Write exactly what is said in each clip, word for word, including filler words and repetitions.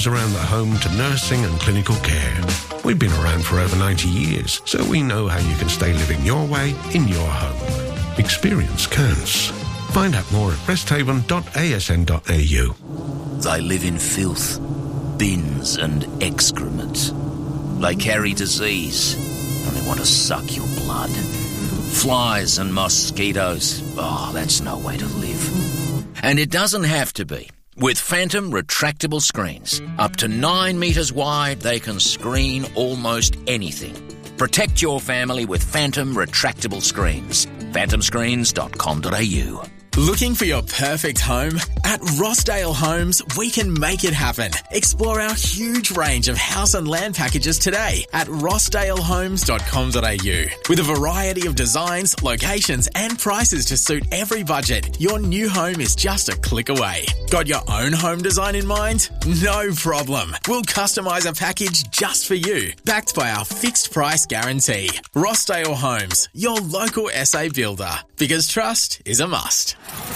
around the home to nursing and clinical care. We've been around for over ninety years, so we know how you can stay living your way in your home. Experience counts. Find out more at resthaven dot a s n dot a u. They live in filth, bins and excrement. They carry disease and they want to suck your blood. Flies and mosquitoes. Oh, that's no way to live. And it doesn't have to be. With Phantom retractable screens, up to nine metres wide, they can screen almost anything. Protect your family with Phantom retractable screens. phantom screens dot com dot a u. Looking for your perfect home? At Rossdale Homes, we can make it happen. Explore our huge range of house and land packages today at rossdale homes dot com dot a u. With a variety of designs, locations and prices to suit every budget, your new home is just a click away. Got your own home design in mind? No problem. We'll customise a package just for you, backed by our fixed price guarantee. Rossdale Homes, your local S A builder. Because trust is a must.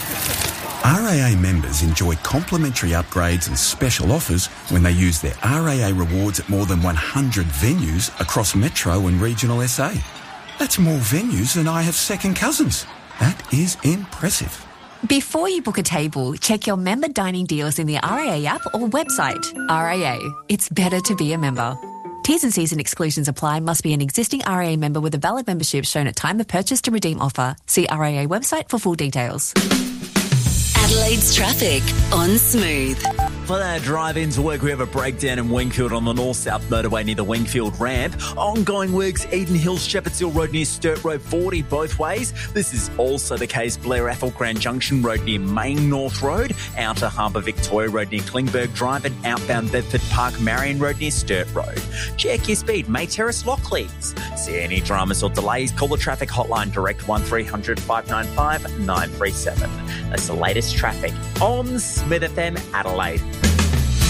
R A A members enjoy complimentary upgrades and special offers when they use their R A A rewards at more than one hundred venues across Metro and regional S A. That's more venues than I have second cousins. That is impressive. Before you book a table, check your member dining deals in the R A A app or website. R A A, it's better to be a member. T's and C's and exclusions apply. Must be an existing R A A member with a valid membership shown at time of purchase to redeem offer. See R A A website for full details. Adelaide's traffic on Smooth. For that drive into work, we have a breakdown in Wingfield on the north-south motorway near the Wingfield ramp. Ongoing works, Eden Hills, Shepherds Hill Road near Sturt Road forty both ways. This is also the case Blair Athol Grand Junction Road near Main North Road, Outer Harbour Victoria Road near Klingberg Drive and outbound Bedford Park Marion Road near Sturt Road. Check your speed, May Terrace Lockleads. See any dramas or delays, call the traffic hotline direct one three hundred five nine five nine three seven. That's the latest traffic on Smith F M Adelaide.